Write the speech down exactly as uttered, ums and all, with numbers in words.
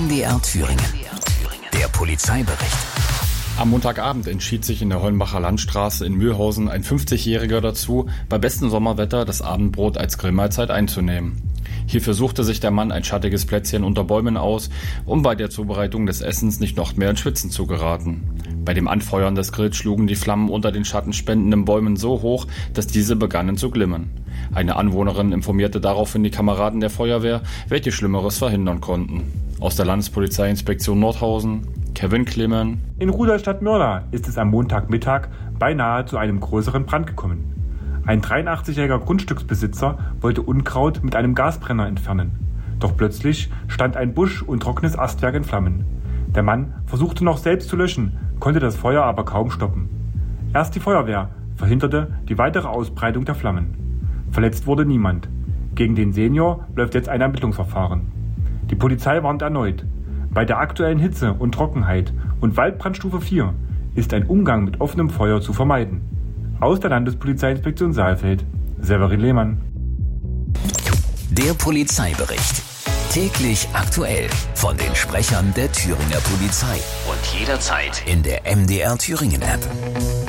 M D R Thüringen. Der Polizeibericht. Am Montagabend entschied sich in der Hollenbacher Landstraße in Mühlhausen ein fünfzigjähriger dazu, bei bestem Sommerwetter das Abendbrot als Grillmahlzeit einzunehmen. Hierfür suchte sich der Mann ein schattiges Plätzchen unter Bäumen aus, um bei der Zubereitung des Essens nicht noch mehr ins Schwitzen zu geraten. Bei dem Anfeuern des Grills schlugen die Flammen unter den schattenspendenden Bäumen so hoch, dass diese begannen zu glimmen. Eine Anwohnerin informierte daraufhin die Kameraden der Feuerwehr, welche Schlimmeres verhindern konnten. Aus der Landespolizeiinspektion Nordhausen, Kevin Clemen. In Rudolstadt-Mörla ist es am Montagmittag beinahe zu einem größeren Brand gekommen. Ein dreiundachtzigjähriger Grundstücksbesitzer wollte Unkraut mit einem Gasbrenner entfernen. Doch plötzlich stand ein Busch und trockenes Astwerk in Flammen. Der Mann versuchte noch selbst zu löschen, konnte das Feuer aber kaum stoppen. Erst die Feuerwehr verhinderte die weitere Ausbreitung der Flammen. Verletzt wurde niemand. Gegen den Senior läuft jetzt ein Ermittlungsverfahren. Die Polizei warnt erneut. Bei der aktuellen Hitze und Trockenheit und Waldbrandstufe vier ist ein Umgang mit offenem Feuer zu vermeiden. Aus der Landespolizeiinspektion Saalfeld, Severin Lehmann. Der Polizeibericht. Täglich aktuell von den Sprechern der Thüringer Polizei. Und jederzeit in der M D R Thüringen App.